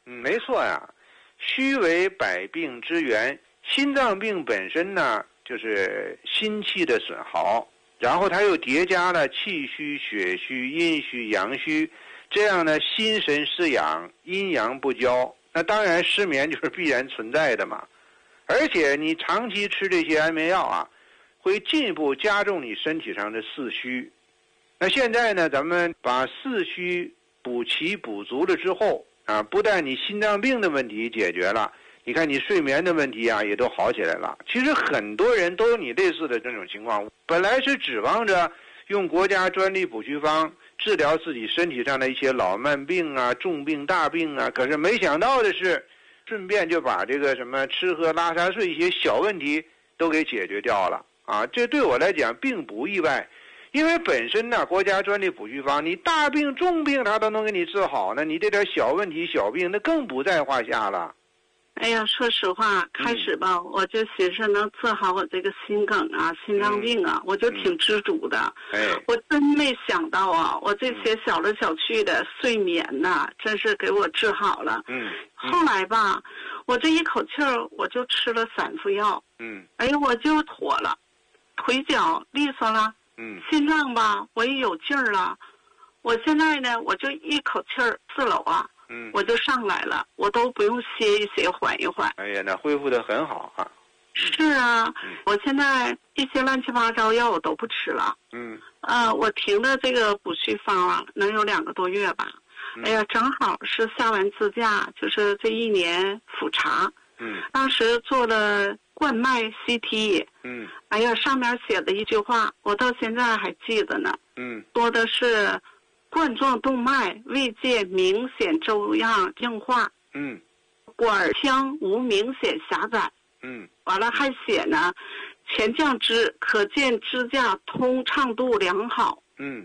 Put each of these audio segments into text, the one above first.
没错呀。虚为百病之源，心脏病本身呢就是心气的损耗，然后它又叠加了气虚、血虚、阴虚、阳虚，这样呢心神失养，阴阳不交，那当然失眠就是必然存在的嘛。而且你长期吃这些安眠药啊，会进一步加重你身体上的四虚。那现在呢，咱们把四虚补齐补足了之后啊，不但你心脏病的问题解决了，你看你睡眠的问题啊也都好起来了。其实很多人都有你类似的这种情况，本来是指望着用国家专利补虚方治疗自己身体上的一些老慢病啊、重病大病啊，可是没想到的是，顺便就把这个什么吃喝拉撒睡一些小问题都给解决掉了啊！这对我来讲并不意外，因为本身呢，国家专利补虚方，你大病重病它都能给你治好，那你这点小问题小病那更不在话下了。 哎呀，说实话，开始吧，我就寻思能治好我这个心梗啊、心脏病啊，我就挺知足的。我真没想到啊，我这些小来小去的睡眠呐，真是给我治好了。后来吧，我这一口气儿我就吃了3副药。哎呀，我就妥了，腿脚利索了。心脏吧，我也有劲儿了。我现在呢，我就一口气儿4楼啊。我就上来了，我都不用歇一歇缓一缓。 哎呀，那恢复得很好啊。 是啊，我现在一些乱七八糟药我都不吃了。我停的这个补虚方啊，能有2个多月吧。哎呀，正好是下完支架，就是这1年复查。当时做了冠脉 CT。哎呀，上面写的一句话，我到现在还记得呢。说的是冠状动脉未见明显粥样硬化，管腔无明显狭窄，完了还写呢，前降支可见支架通畅度良好，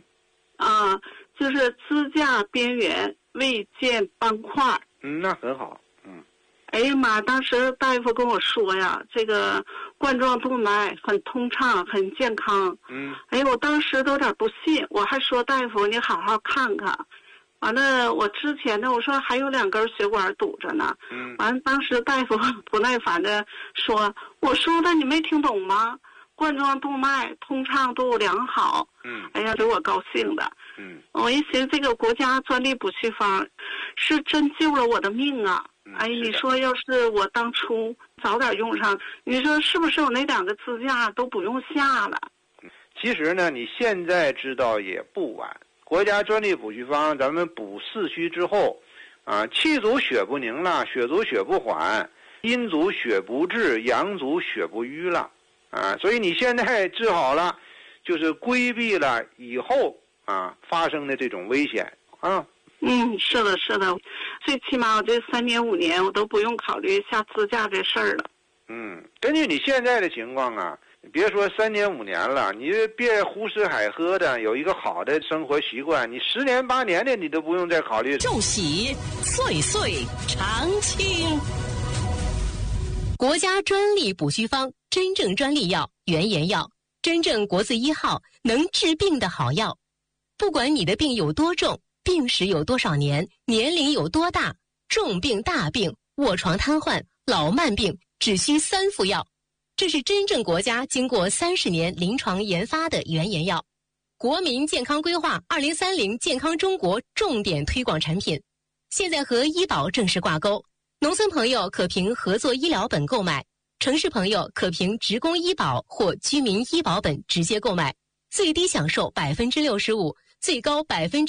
就是支架边缘未见斑块， 那很好， 哎呀妈！当时大夫跟我说呀，这个冠状动脉很通畅，很健康。哎呀，我当时都有点不信，我还说大夫你好好看看。完了，我之前呢，我说还有2根血管堵着呢。完了，当时大夫不耐烦的说：“我说的你没听懂吗？冠状动脉通畅度良好。”哎呀，给我高兴的。我一寻思，这个国家专利补虚方是真救了我的命啊！哎，你说要是我当初早点用上，你说是不是我那2个支架都不用下了？ 其实呢，你现在知道也不晚。国家专利补虚方，咱们补四虚之后，气足血不凝了，血足血不缓，阴足血不滞，阳足血不瘀了，所以你现在治好了，就是规避了以后发生的这种危险啊。 是的，是的，最起码我这3年5年我都不用考虑下支架这事儿了。 根据你现在的情况啊，别说3年5年了，你别胡吃海喝的，有一个好的生活习惯，你10年8年的你都不用再考虑。 寿喜岁岁常青。国家专利补虚方，真正专利药，原研药，真正国字1号，能治病的好药。不管你的病有多重，病史有多少年，年龄有多大，重病大病、卧床瘫痪、老慢病，只需3副药。这是真正国家经过30年临床研发的原研药，国民健康规划2030健康中国重点推广产品，现在和医保正式挂钩。农村朋友可凭合作医疗本购买，城市朋友可凭职工医保或居民医保本直接购买，最低享受65%，最高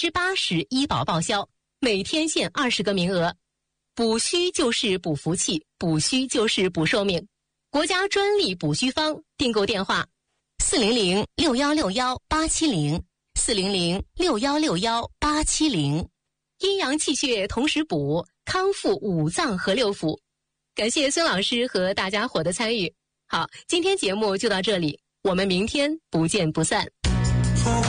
80%医保报销，每天限20个名额。补虚就是补福气，补虚就是补寿命。国家专利补虚方，订购电话400-6161-870，400-6161-870，阴阳气血同时补，康复5脏和6腑。感谢孙老师和大家伙的参与。好，今天节目就到这里，我们明天不见不散。